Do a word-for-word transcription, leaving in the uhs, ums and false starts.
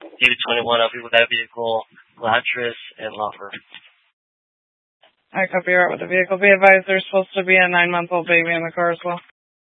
maybe twenty-one. I'll be with that vehicle, Latris, and Lover. I copy her out with the vehicle. Be advised there's supposed to be a nine-month-old baby in the car as well.